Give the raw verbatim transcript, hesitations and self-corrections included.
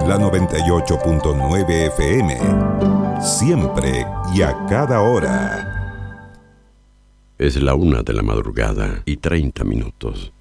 La noventa y ocho punto nueve F M. Siempre y a cada hora. Es la una de la madrugada y treinta minutos.